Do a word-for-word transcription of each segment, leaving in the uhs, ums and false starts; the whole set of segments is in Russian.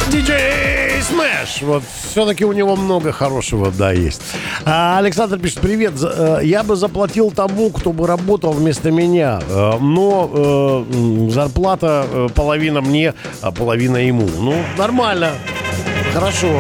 Диджей Смэш. Вот все-таки у него много хорошего, да, есть. А, Александр пишет: привет. Я бы заплатил тому, кто бы работал вместо меня, но э, зарплата половина мне, а половина ему. Ну, нормально. Хорошо.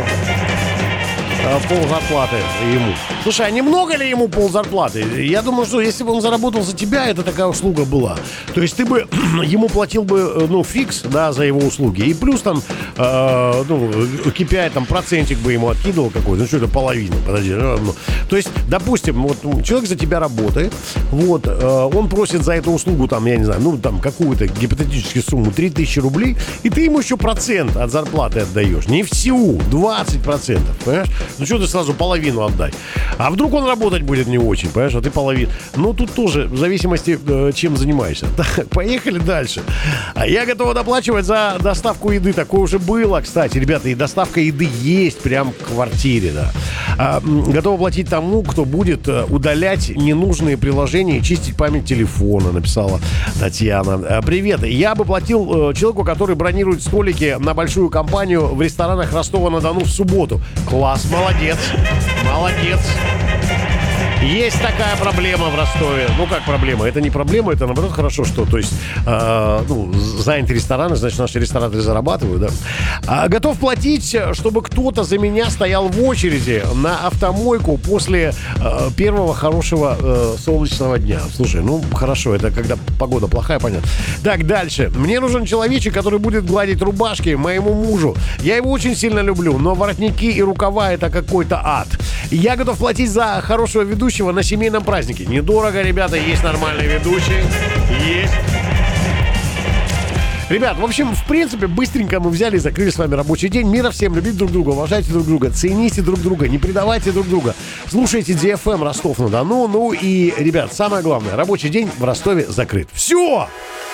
Пол зарплаты ему. Слушай, а немного ли ему пол зарплаты? Я думаю, что если бы он заработал за тебя, это такая услуга была. То есть ты бы ему платил бы, ну, фикс, да, за его услуги. И плюс там, э, ну, кей пи ай, там, процентик бы ему откидывал какой-то. Ну, что это, половина, подожди. Ну, то есть, допустим, вот человек за тебя работает, вот, э, он просит за эту услугу, там, я не знаю, ну, там, какую-то гипотетическую сумму, три тысячи рублей, и ты ему еще процент от зарплаты отдаешь. Не всю, двадцать процентов, понимаешь? Ну, что ты сразу половину отдай? А вдруг он работать будет не очень, понимаешь? А ты половину. Ну, тут тоже в зависимости, э, чем занимаешься. Так, поехали дальше. Я готова доплачивать за доставку еды. Такое уже было, кстати. Ребята, и доставка еды есть прям в квартире, да. А, готова платить тому, кто будет удалять ненужные приложения и чистить память телефона, написала Татьяна. А, привет. Я бы платил э, человеку, который бронирует столики на большую компанию в ресторанах Ростова-на-Дону в субботу. Класс, молодец. Молодец. Есть такая проблема в Ростове. Ну, как проблема? Это не проблема, это, наоборот, хорошо, что, то есть, э, ну, заняты рестораны, значит, наши рестораторы зарабатывают, да. А, готов платить, чтобы кто-то за меня стоял в очереди на автомойку после э, первого хорошего э, солнечного дня. Слушай, ну, хорошо, это когда погода плохая, понятно. Так, дальше. Мне нужен человечек, который будет гладить рубашки моему мужу. Я его очень сильно люблю, но воротники и рукава — это какой-то ад. Я готов платить за хорошего ведущего на семейном празднике. Недорого, ребята, есть нормальные ведущие. Есть. Ребят, в общем, в принципе, быстренько мы взяли и закрыли с вами рабочий день. Мира всем, любите друг друга, уважайте друг друга, цените друг друга, не предавайте друг друга. Слушайте ди эф эм Ростов-на-Дону. Ну и, ребят, самое главное, рабочий день в Ростове закрыт. Все!